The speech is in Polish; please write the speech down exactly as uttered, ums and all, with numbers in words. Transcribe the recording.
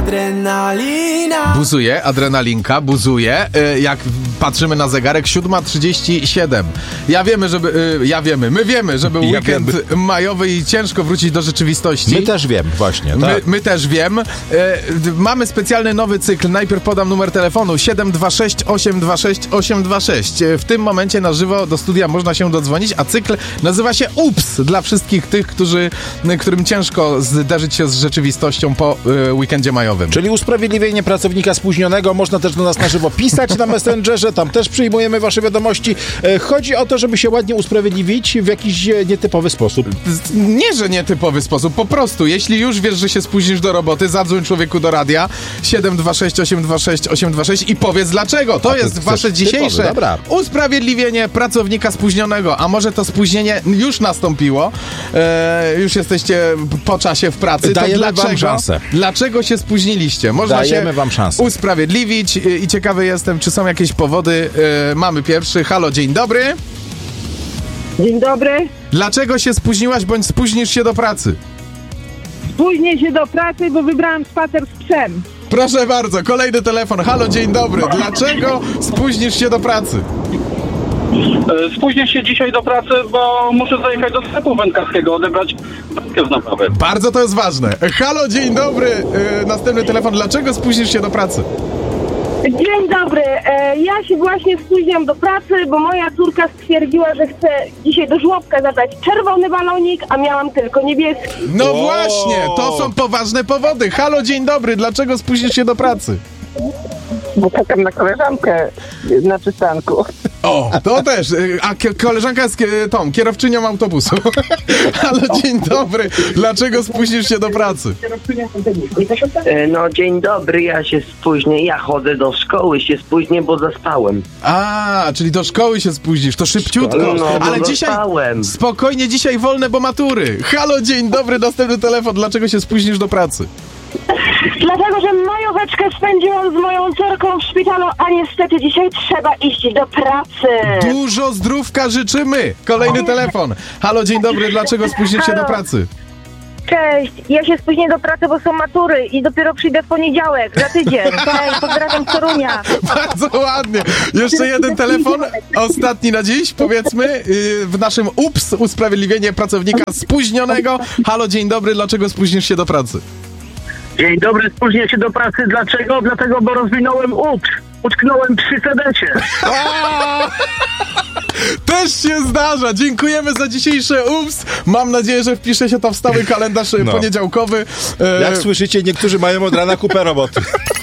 adrenalina. Buzuje, adrenalinka, buzuje. Y, jak patrzymy na zegarek, siódma trzydzieści siedem. Ja wiemy, żeby, y, ja wiemy, my wiemy, że był Ja weekend wiemy. majowy i ciężko wrócić do rzeczywistości. My też wiem, właśnie, tak. My, my też wiem. E, mamy specjalny nowy cykl. Najpierw podam numer telefonu siedem dwa sześć osiem dwa sześć osiem dwa sześć. E, w tym momencie na żywo do studia można się dodzwonić, a cykl nazywa się Ups dla wszystkich tych, którzy, którym ciężko zderzyć się z rzeczywistością po e, weekendzie majowym. Czyli usprawiedliwienie pracownika spóźnionego. Można też do nas na żywo pisać na Messengerze, tam też przyjmujemy wasze wiadomości. E, chodzi o to, żeby się ładnie usprawiedliwić w jakiś e, nietypowy sposób. Nie, że nietypowy sposób, po prostu, jeśli już wiesz, że się spóźnisz do roboty, zadzwoń człowieku do radia siedem dwa sześć osiem dwa sześć osiem dwa sześć i powiedz dlaczego. To A, to jest chcesz wasze dzisiejsze typowy, dobra. usprawiedliwienie pracownika spóźnionego, a może to spóźnienie już nastąpiło, e, już jesteście po czasie w pracy, Dajemy to wam dlaczego, szansę. dlaczego się spóźniliście? Można Dajemy się wam szansę. usprawiedliwić i, i ciekawy jestem, czy są jakieś powody. E, mamy pierwszy. Halo, dzień dobry. Dzień dobry. Dlaczego się spóźniłaś, bądź spóźnisz się do pracy? Spóźnię się do pracy, bo wybrałam spacer z psem. Proszę bardzo, kolejny telefon. Halo, dzień dobry. Dlaczego spóźnisz się do pracy? E, Spóźnię się dzisiaj do pracy, bo muszę zajechać do sklepu wędkarskiego, odebrać wędkę z naprawy. Bardzo to jest ważne. Halo, dzień dobry. Yy, następny telefon. Dlaczego spóźnisz się do pracy? Dzień dobry. E, ja się właśnie spóźniam do pracy, bo moja córka stwierdziła, że chce dzisiaj do żłobka zabrać czerwony balonik, a miałam tylko niebieski. No Wow. właśnie, to są poważne powody. Halo, dzień dobry. Dlaczego spóźnisz się do pracy? Bo czekam na koleżankę na przystanku. O, to też. Yy, A ki- koleżanka jest kie- tą, kierowczynią autobusu. Halo, dzień dobry. Dlaczego spóźnisz się do pracy? E, No dzień dobry, ja się spóźnię, ja chodzę do szkoły, się spóźnię, bo zaspałem. A, czyli do szkoły się spóźnisz, to szybciutko. No, bo Ale dzisiaj zaspałem. spokojnie, dzisiaj wolne, bo matury. Halo, dzień dobry, następny telefon. Dlaczego się spóźnisz do pracy? Dlatego, że majóweczkę spędziłam z moją córką w szpitalu, a niestety dzisiaj trzeba iść do pracy. Dużo zdrówka życzymy. Kolejny telefon. Halo, dzień dobry, dlaczego spóźnisz się do Halo. pracy? Cześć, ja się spóźnię do pracy, bo są matury i dopiero przyjdę w poniedziałek, za tydzień. Cześć, pozdrawiam z Torunia. Bardzo ładnie. Jeszcze jeden telefon, ostatni na dziś, powiedzmy, yy, w naszym ups, usprawiedliwienie pracownika spóźnionego. Halo, dzień dobry, dlaczego spóźnisz się do pracy? Dzień dobry, spóźnię się do pracy. Dlaczego? Dlatego, bo rozwinąłem ucz. Utknąłem przy sedecie. A! Też się zdarza. Dziękujemy za dzisiejsze ups. Mam nadzieję, że wpisze się to w stały kalendarz No. poniedziałkowy. E, Jak słyszycie, niektórzy mają od rana kupę roboty.